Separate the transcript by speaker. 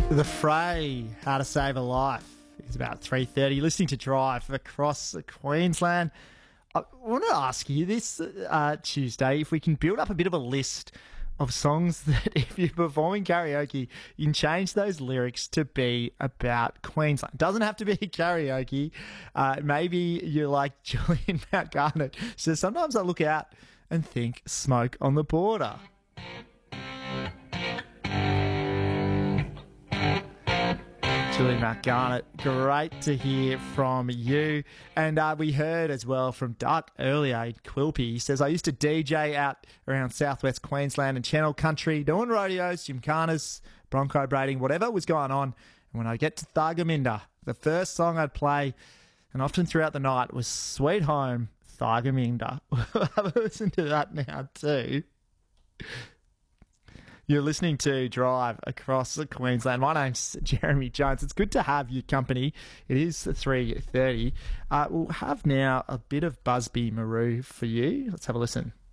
Speaker 1: The Fray, How to Save a Life. It's about 3:30. Listening to Drive across Queensland. I want to ask you this Tuesday if we can build up a bit of a list of songs that if you're performing karaoke, you can change those lyrics to be about Queensland. It doesn't have to be karaoke. Maybe you're like Julian Mount Garnet. So sometimes I look out and think Smoke on the Border. Julian Mount Garnet, great to hear from you. And we heard as well from Duck earlier in Quilpie. He says, I used to DJ out around southwest Queensland and Channel Country, doing rodeos, gymkhanas, bronco braiding, whatever was going on. And when I get to Thargomindah, the first song I'd play, and often throughout the night, was Sweet Home, Thargomindah. Have a listen to that now too. You're listening to Drive across Queensland. My name's Jeremy Jones. It's good to have your company. It is 3:30. We'll have now a bit of Busby Marou for you. Let's have a listen.